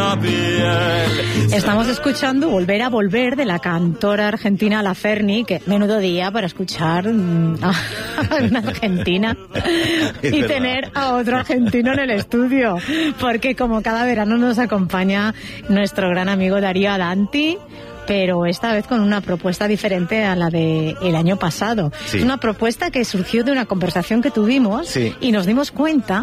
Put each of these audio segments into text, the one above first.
la piel. Estamos escuchando Volver a Volver de la cantora argentina La Ferni, que menudo día para escuchar a una argentina y tener a otro argentino en el estudio, porque como cada verano nos acompaña nuestro gran amigo Darío Adanti, pero esta vez con una propuesta diferente a la del año pasado. Sí. Es una propuesta que surgió de una conversación que tuvimos, sí, y nos dimos cuenta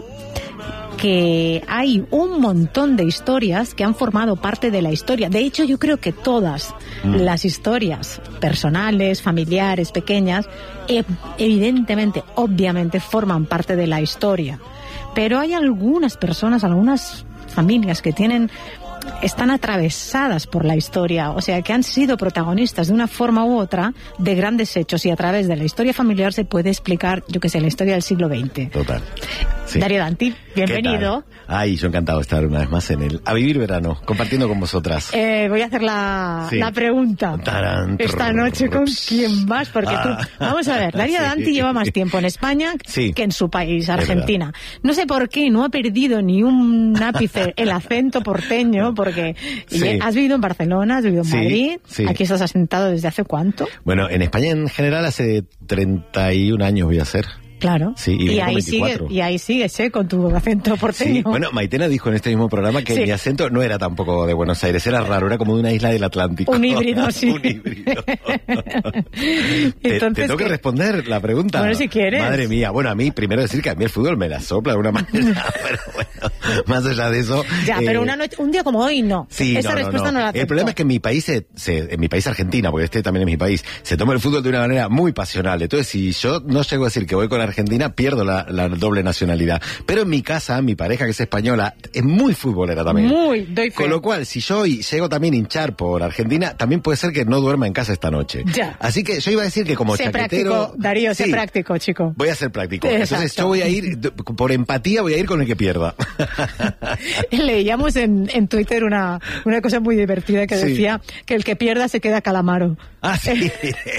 que hay un montón de historias que han formado parte de la historia. De hecho, yo creo que todas las historias personales, familiares, pequeñas, evidentemente, obviamente, forman parte de la historia. Pero hay algunas personas, algunas familias que están atravesadas por la historia, o sea, que han sido protagonistas de una forma u otra de grandes hechos, y a través de la historia familiar se puede explicar, yo qué sé, la historia del siglo XX. Total. Sí. Darío Adanti, bienvenido. Ay, yo encantado de estar una vez más en el A Vivir Verano, compartiendo con vosotras. Voy a hacer la pregunta. Esta noche, ¿con quién vas? Porque tú... Vamos a ver, Darío Adanti lleva más tiempo en España que en su país, Argentina. No sé por qué no ha perdido ni un ápice el acento porteño, porque has vivido en Barcelona, has vivido en Madrid. Sí. Aquí estás asentado ¿desde hace cuánto? Bueno, en España en general hace 31 años voy a hacer. Claro, sí, y ahí sigues, con tu acento porteño. Sí. Bueno, Maitena dijo en este mismo programa que mi acento no era tampoco de Buenos Aires, era raro, era como de una isla del Atlántico. Un híbrido, sí. Un híbrido. Entonces, ¿te tengo que responder la pregunta? Bueno, si quieres. Madre mía, bueno, a mí, primero decir que a mí el fútbol me la sopla de una manera, pero bueno, más allá de eso... Ya, pero un día como hoy, no. Sí, esa respuesta no la acepto. El problema es que en mi país, en mi país Argentina, porque este también es mi país, se toma el fútbol de una manera muy pasional. Entonces, si yo no llego a decir que voy con Argentina, pierdo la doble nacionalidad. Pero en mi casa, mi pareja, que es española, es muy futbolera también. Doy fe. Con lo cual, si yo llego también a hinchar por Argentina, también puede ser que no duerma en casa esta noche. Ya. Así que yo iba a decir que como chaquetero... Práctico, Darío, sé práctico, chico. Voy a ser práctico. Exacto. Entonces yo voy a ir, por empatía, voy a ir con el que pierda. Leíamos en Twitter una cosa muy divertida que decía que el que pierda se queda calamaro. Ah, sí.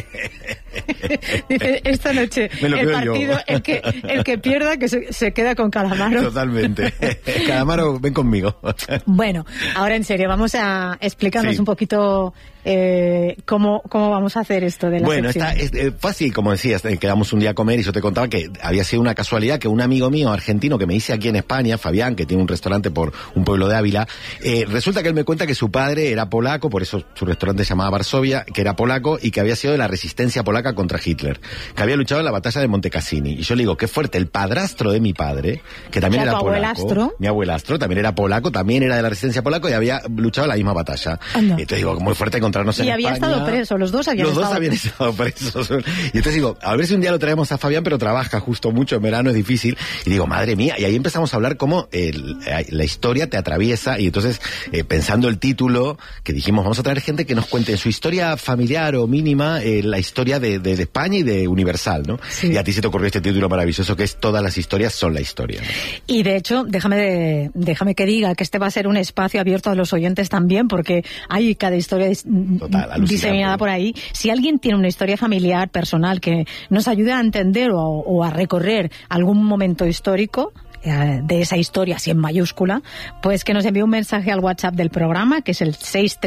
Dice, esta noche el partido, el que pierda que se queda con Calamaro. Totalmente. Calamaro, ven conmigo. Bueno, ahora en serio, vamos a explicarnos un poquito cómo vamos a hacer esto de la sección. Bueno, fue así, como decías, quedamos un día a comer y yo te contaba que había sido una casualidad que un amigo mío argentino que me hice aquí en España, Fabián, que tiene un restaurante por un pueblo de Ávila, resulta que él me cuenta que su padre era polaco, por eso su restaurante se llamaba Varsovia, que era polaco y que había sido de la resistencia polaca contra Hitler, que había luchado en la batalla de Monte Cassini. Y yo le digo, qué fuerte, el padrastro de mi padre, que también era polaco, mi abuelastro también era polaco, también era de la resistencia polaca y había luchado en la misma batalla. Entonces digo, muy fuerte encontrarnos en España. Y había estado preso, los dos habían estado presos. Y entonces digo, a ver si un día lo traemos a Fabián, pero trabaja justo mucho en verano, es difícil. Y digo, madre mía, y ahí empezamos a hablar cómo la historia te atraviesa, y entonces pensando el título, que dijimos, vamos a traer gente que nos cuente su historia familiar o mínima, la historia de España y de Universal, ¿no? Sí. Y a ti se te ocurrió este título maravilloso que es Todas las historias son la historia, ¿no? Y de hecho, déjame que diga que este va a ser un espacio abierto a los oyentes también, porque hay cada historia diseminada por ahí. Si alguien tiene una historia familiar, personal, que nos ayude a entender o a recorrer algún momento histórico de esa historia, así en mayúscula, pues que nos envíe un mensaje al WhatsApp del programa, que es el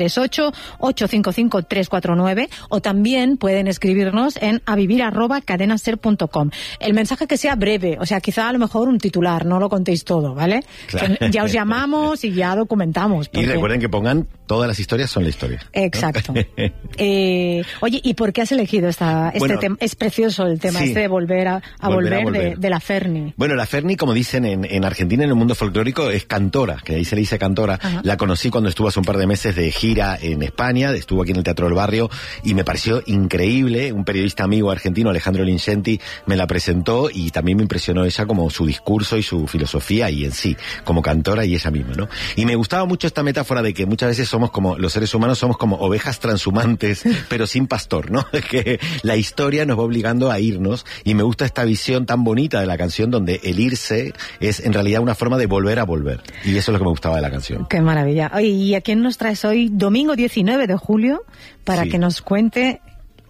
638-855-349, o también pueden escribirnos en avivir@cadenaser.com. El mensaje que sea breve, o sea, quizá a lo mejor un titular, no lo contéis todo, ¿vale? Claro. Que ya os llamamos y ya documentamos. Porque... Y recuerden que pongan Todas las historias son la historia. Exacto. ¿No? Oye, ¿y por qué has elegido este tema? Es precioso el tema de volver a volver. De la Ferni. Bueno, la Ferni, como dicen en Argentina, en el mundo folclórico, es cantora, que ahí se le dice cantora. Ajá. La conocí cuando estuvo hace un par de meses de gira en España, estuvo aquí en el Teatro del Barrio, y me pareció increíble. Un periodista amigo argentino, Alejandro Lincenti, me la presentó, y también me impresionó ella como su discurso y su filosofía, y en sí, como cantora y ella misma, ¿no? Y me gustaba mucho esta metáfora de que muchas veces somos como, los seres humanos somos como ovejas transhumantes, pero sin pastor, ¿no? Que la historia nos va obligando a irnos, y me gusta esta visión tan bonita de la canción, donde el irse es en realidad una forma de volver a volver, y eso es lo que me gustaba de la canción. Qué maravilla. Oye, ¿y a quién nos traes hoy, domingo 19 de julio, para que nos cuente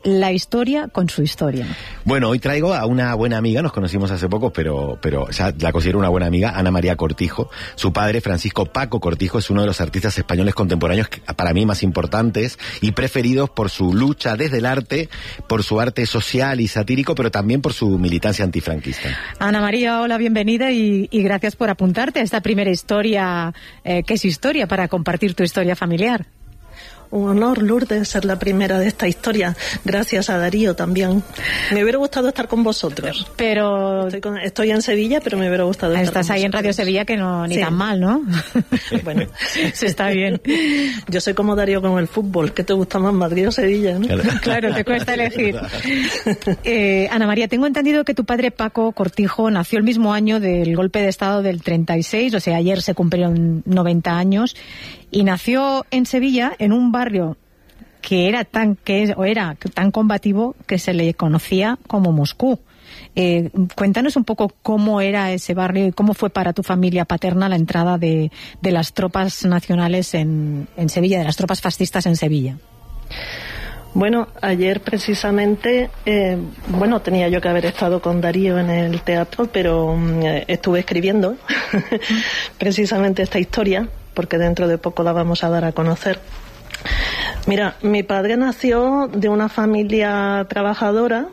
la historia con su historia. Bueno, hoy traigo a una buena amiga, nos conocimos hace poco, pero ya la considero una buena amiga, Ana María Cortijo. Su padre, Francisco Paco Cortijo, es uno de los artistas españoles contemporáneos para mí más importantes y preferidos por su lucha desde el arte, por su arte social y satírico, pero también por su militancia antifranquista. Ana María, hola, bienvenida y gracias por apuntarte a esta primera historia, que es historia, para compartir tu historia familiar. Un honor, Lourdes, ser la primera de esta historia. Gracias a Darío también. Me hubiera gustado estar con vosotros. Pero estoy en Sevilla, pero me hubiera gustado estar Estás con ahí vosotros. En Radio Sevilla, que no ni tan mal, ¿no? Bueno, se está bien. Yo soy como Darío con el fútbol. ¿Qué te gusta más, Madrid o Sevilla, no? Claro, te cuesta elegir. Ana María, tengo entendido que tu padre Paco Cortijo nació el mismo año del golpe de Estado del 36, o sea, ayer se cumplieron 90 años, y nació en Sevilla, en un barrio que era tan combativo que se le conocía como Moscú. Cuéntanos un poco cómo era ese barrio y cómo fue para tu familia paterna la entrada de las tropas nacionales en Sevilla, de las tropas fascistas en Sevilla. Bueno, ayer precisamente, tenía yo que haber estado con Darío en el teatro, pero estuve escribiendo precisamente esta historia, porque dentro de poco la vamos a dar a conocer. Mira, mi padre nació de una familia trabajadora,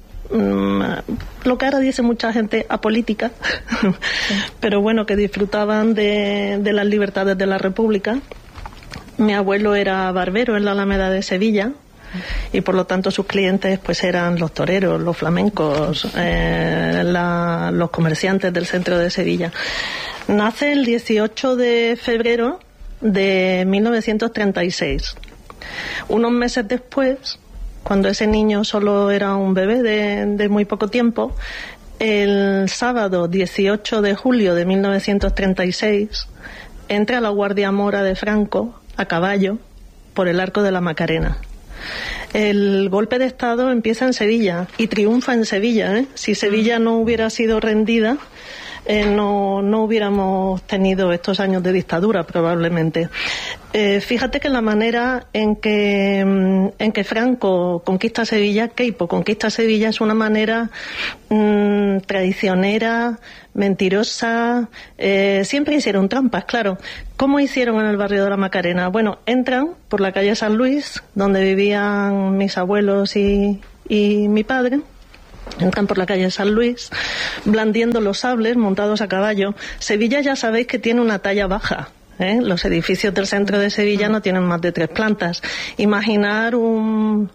lo que ahora dice mucha gente apolítica, pero bueno, que disfrutaban de las libertades de la República. Mi abuelo era barbero en la Alameda de Sevilla, y por lo tanto sus clientes pues eran los toreros, los flamencos, los comerciantes del centro de Sevilla. Nace el 18 de febrero de 1936. Unos meses después, cuando ese niño solo era un bebé de muy poco tiempo, el sábado 18 de julio de 1936 entra la Guardia Mora de Franco a caballo por el Arco de la Macarena. El golpe de Estado empieza en Sevilla y triunfa en Sevilla, Si Sevilla no hubiera sido rendida, no hubiéramos tenido estos años de dictadura probablemente. Fíjate que la manera en que Franco conquista Sevilla, Queipo conquista Sevilla, es una manera traicionera, mentirosa. Siempre hicieron trampas, claro. ¿Cómo hicieron en el barrio de la Macarena? Bueno, entran por la calle San Luis, donde vivían mis abuelos y mi padre. Entran por la calle San Luis, blandiendo los sables, montados a caballo. Sevilla ya sabéis que tiene una talla baja, Los edificios del centro de Sevilla no tienen más de 3 plantas. Imaginar un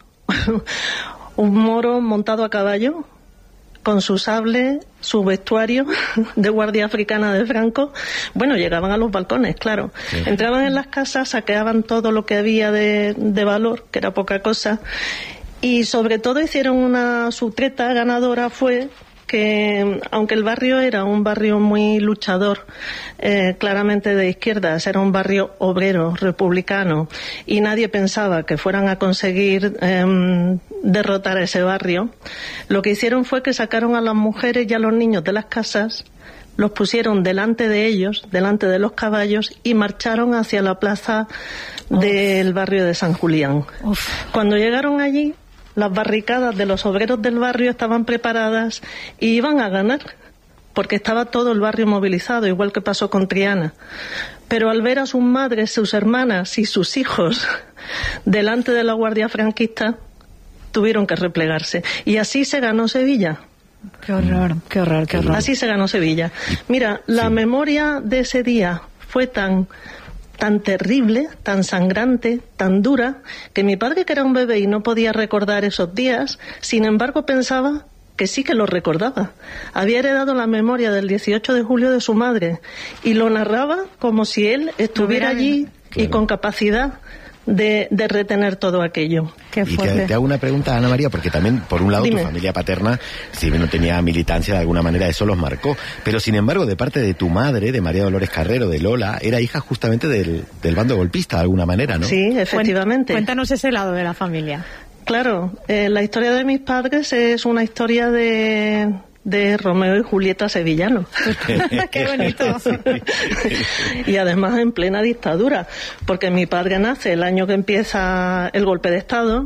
moro montado a caballo, con su sable, su vestuario de guardia africana de Franco. Bueno, llegaban a los balcones, claro. Sí. Entraban en las casas, saqueaban todo lo que había de valor, que era poca cosa. Y sobre todo hicieron su treta ganadora fue que, aunque el barrio era un barrio muy luchador, claramente de izquierdas, era un barrio obrero, republicano, y nadie pensaba que fueran a conseguir derrotar a ese barrio, lo que hicieron fue que sacaron a las mujeres y a los niños de las casas, los pusieron delante de ellos, delante de los caballos, y marcharon hacia la plaza del barrio de San Julián. Cuando llegaron allí, las barricadas de los obreros del barrio estaban preparadas y iban a ganar, porque estaba todo el barrio movilizado, igual que pasó con Triana. Pero al ver a sus madres, sus hermanas y sus hijos delante de la guardia franquista, tuvieron que replegarse. Y así se ganó Sevilla. Qué horror, qué horror, qué horror. Así se ganó Sevilla. Mira, la memoria de ese día fue tan terrible, tan sangrante, tan dura, que mi padre, que era un bebé y no podía recordar esos días, sin embargo pensaba que sí que lo recordaba. Había heredado la memoria del 18 de julio de su madre y lo narraba como si él estuviera allí, claro, y con capacidad de retener todo aquello. Y te hago una pregunta, Ana María, porque también, por un lado, Dime. Tu familia paterna, si bien no tenía militancia, de alguna manera eso los marcó, pero sin embargo, de parte de tu madre, de María Dolores Carrero, de Lola, era hija justamente del bando golpista, de alguna manera, ¿no? Sí, efectivamente. Cuéntanos ese lado de la familia. Claro, la historia de mis padres es una historia de Romeo y Julieta sevillano. ¡Qué bonito! Y además en plena dictadura, porque mi padre nace el año que empieza el golpe de Estado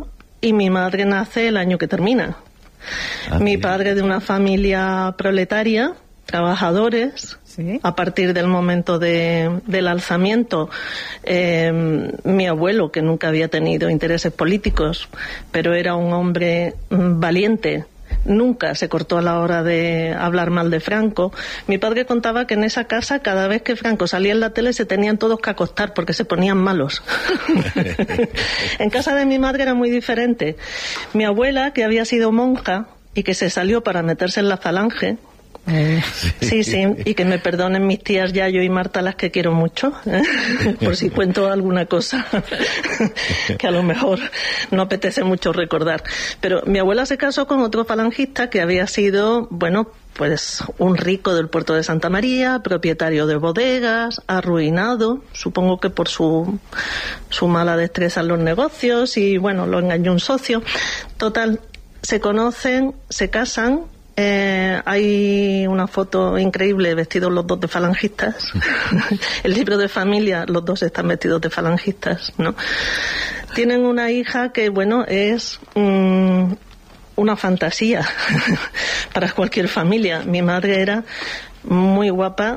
y mi madre nace el año que termina. Mi padre de una familia proletaria, trabajadores. ¿Sí? A partir del momento del alzamiento, mi abuelo, que nunca había tenido intereses políticos, pero era un hombre valiente, nunca se cortó a la hora de hablar mal de Franco. Mi padre contaba que en esa casa, cada vez que Franco salía en la tele, se tenían todos que acostar porque se ponían malos. En casa de mi madre era muy diferente. Mi abuela, que había sido monja y que se salió para meterse en la Falange, sí, y que me perdonen mis tías Yayo y Marta, las que quiero mucho, por si cuento alguna cosa que a lo mejor no apetece mucho recordar. Pero mi abuela se casó con otro falangista que había sido, bueno, pues un rico del puerto de Santa María, propietario de bodegas, arruinado, supongo que por su mala destreza en los negocios, y bueno, lo engañó un socio. Total, se conocen, se casan. Hay una foto increíble vestidos los dos de falangistas. El libro de familia, los dos están vestidos de falangistas, ¿no? Tienen una hija que, bueno, es una fantasía para cualquier familia. Mi madre era muy guapa,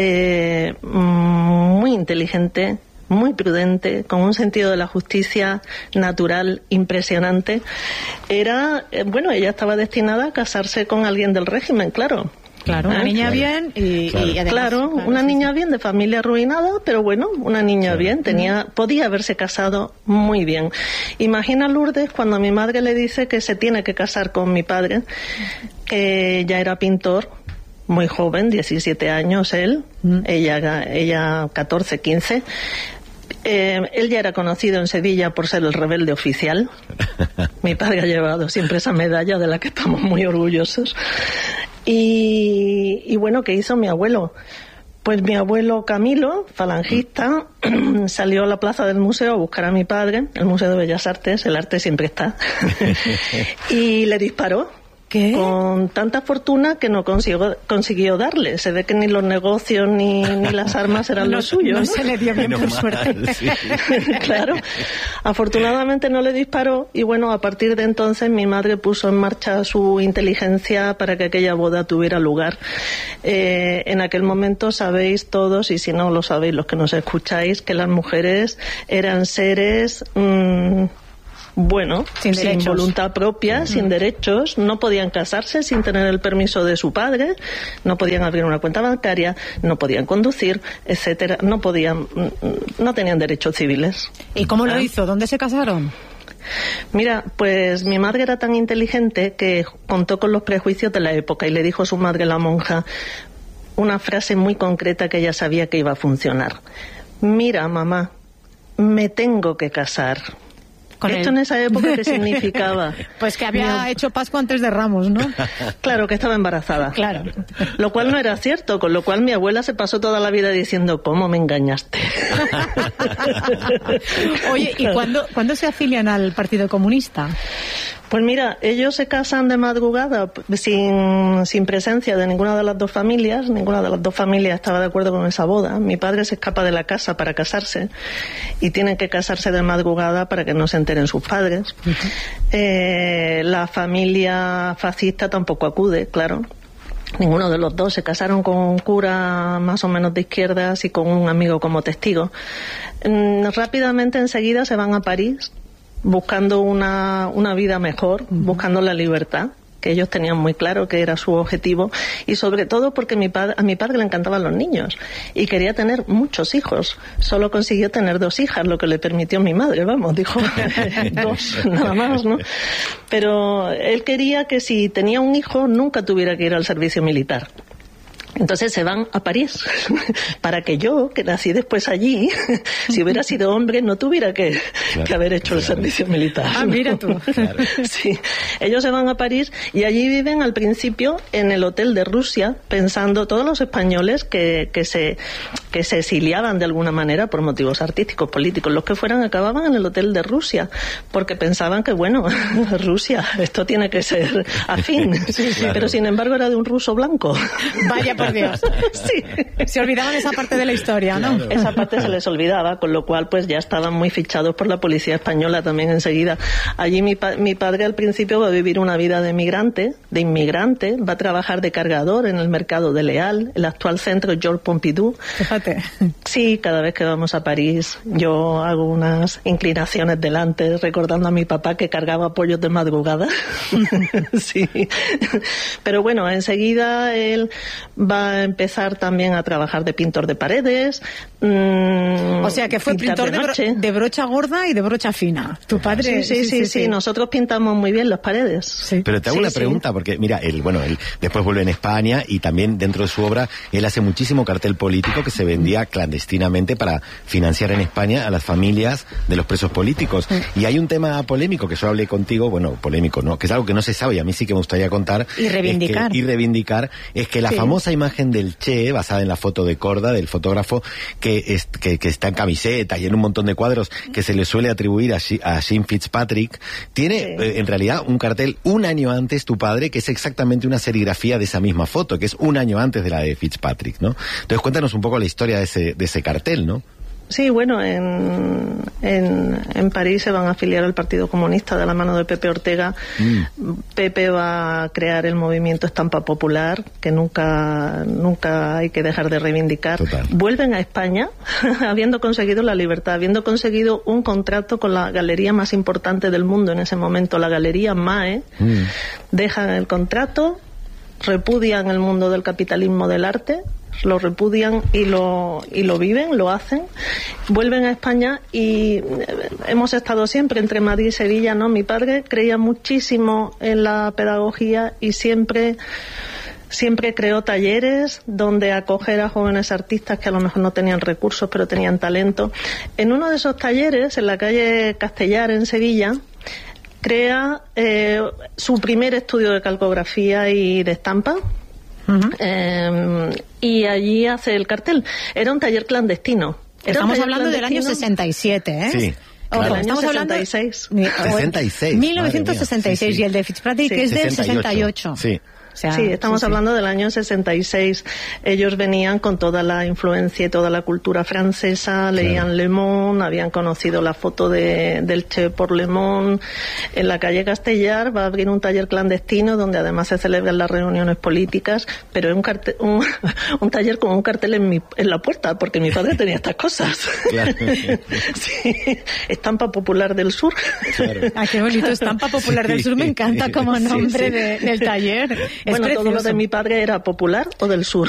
muy inteligente, muy prudente, con un sentido de la justicia natural impresionante. Era, bueno, ella estaba destinada a casarse con alguien del régimen, claro. Claro, una niña bien y además... Claro, una niña bien, de familia arruinada, pero bueno, una niña bien, podía haberse casado muy bien. Imagina Lourdes cuando mi madre le dice que se tiene que casar con mi padre, que ya era pintor, muy joven, 17 años él, ella 14, 15... él ya era conocido en Sevilla por ser el rebelde oficial. Mi padre ha llevado siempre esa medalla de la que estamos muy orgullosos. Y bueno, ¿qué hizo mi abuelo? Pues mi abuelo Camilo, falangista, salió a la plaza del museo a buscar a mi padre, el Museo de Bellas Artes, el arte siempre está, y le disparó. ¿Qué? Con tanta fortuna que no consiguió darle. Se ve que ni los negocios ni las armas eran lo suyo. No se le dio bien, por suerte. Sí. Claro. Afortunadamente no le disparó y bueno, a partir de entonces mi madre puso en marcha su inteligencia para que aquella boda tuviera lugar. En aquel momento sabéis todos, y si no lo sabéis los que nos escucháis, que las mujeres eran seres... bueno, sin voluntad propia, sin derechos, no podían casarse sin tener el permiso de su padre, no podían abrir una cuenta bancaria, no podían conducir, etcétera, no tenían derechos civiles. ¿Y cómo lo hizo? ¿Dónde se casaron? Mira, pues mi madre era tan inteligente que contó con los prejuicios de la época y le dijo a su madre, la monja, una frase muy concreta que ella sabía que iba a funcionar. Mira, mamá, me tengo que casar. ¿Esto en esa época qué significaba? Pues que había hecho Pascua antes de Ramos, ¿no? Claro, que estaba embarazada. Claro. Lo cual no era cierto, con lo cual mi abuela se pasó toda la vida diciendo, ¿cómo me engañaste? Oye, ¿y cuándo se afilian al Partido Comunista? Pues mira, ellos se casan de madrugada sin presencia de ninguna de las dos familias. Ninguna de las dos familias estaba de acuerdo con esa boda. Mi padre se escapa de la casa para casarse y tienen que casarse de madrugada para que no se enteren sus padres. La familia fascista tampoco acude, claro. Ninguno de los dos. Se casaron con un cura más o menos de izquierdas y con un amigo como testigo. Rápidamente, enseguida, se van a París buscando una vida mejor, buscando la libertad, que ellos tenían muy claro que era su objetivo, y sobre todo porque a mi padre le encantaban los niños y quería tener muchos hijos. Solo consiguió tener 2 hijas, lo que le permitió mi madre, dijo 2 nada más, ¿no? Pero él quería que si tenía un hijo nunca tuviera que ir al servicio militar. Entonces se van a París para que yo, que nací después allí, si hubiera sido hombre, no tuviera que haber hecho el servicio militar. Ah, mira tú. Claro. Sí, ellos se van a París y allí viven al principio en el hotel de Rusia, pensando todos los españoles que se exiliaban de alguna manera por motivos artísticos, políticos, los que fueran, acababan en el hotel de Rusia, porque pensaban que, bueno, Rusia, esto tiene que ser afín. Sí, claro. Pero sin embargo era de un ruso blanco. Vaya por por Dios. Sí. Se olvidaban esa parte de la historia, ¿no? Claro. Esa parte se les olvidaba, con lo cual pues ya estaban muy fichados por la policía española también enseguida. Allí mi padre al principio va a vivir una vida de inmigrante, va a trabajar de cargador en el mercado de Leal, el actual centro Georges Pompidou. Fíjate. Sí, cada vez que vamos a París yo hago unas inclinaciones delante recordando a mi papá que cargaba pollos de madrugada. Sí. Pero bueno, enseguida él va a empezar también a trabajar de pintor de paredes. O sea que fue pintor de brocha gorda y de brocha fina. Tu padre. Sí. Nosotros pintamos muy bien las paredes. Sí. Pero te hago una pregunta, porque mira, él después vuelve en España y también dentro de su obra él hace muchísimo cartel político que se vendía clandestinamente para financiar en España a las familias de los presos políticos. Y hay un tema polémico que yo hablé contigo, polémico, ¿no? Que es algo que no se sabe y a mí sí que me gustaría contar. Y reivindicar. Es que la famosa imagen del Che, basada en la foto de Korda, del fotógrafo, que está en camiseta y en un montón de cuadros que se le suele atribuir a Jim Fitzpatrick, tiene en realidad un cartel un año antes, tu padre, que es exactamente una serigrafía de esa misma foto, que es un año antes de la de Fitzpatrick, ¿no? Entonces cuéntanos un poco la historia de ese cartel, ¿no? Sí, bueno, en París se van a afiliar al Partido Comunista de la mano de Pepe Ortega. Pepe va a crear el movimiento Estampa Popular, que nunca hay que dejar de reivindicar. Total. Vuelven a España, habiendo conseguido la libertad, habiendo conseguido un contrato con la galería más importante del mundo en ese momento, la Galería Mae. Dejan el contrato, repudian el mundo del capitalismo del arte, lo repudian y lo viven, lo hacen, vuelven a España y hemos estado siempre entre Madrid y Sevilla, ¿no? Mi padre creía muchísimo en la pedagogía y siempre creó talleres donde acoger a jóvenes artistas que a lo mejor no tenían recursos pero tenían talento. En uno de esos talleres, en la calle Castellar en Sevilla, crea su primer estudio de calcografía y de estampa. Y allí hace el cartel. Era un taller clandestino. Estamos hablando del año 67, ¿eh? Sí. Claro. Estamos Estamos hablando 66. 66. 1966 y el de Fitzpatrick es del 68. Sí. O sea, sí, estamos hablando del año 66. Ellos venían con toda la influencia y toda la cultura francesa, leían Le Monde, habían conocido la foto del Che por Le Monde. En la calle Castellar va a abrir un taller clandestino donde además se celebran las reuniones políticas, pero es un taller con un cartel en la puerta, porque mi padre tenía estas cosas. Claro. Sí. Estampa Popular del Sur. Claro. Ah, qué bonito, Estampa Popular del Sur, me encanta como nombre del taller. Bueno, todo lo de mi padre era popular o del sur.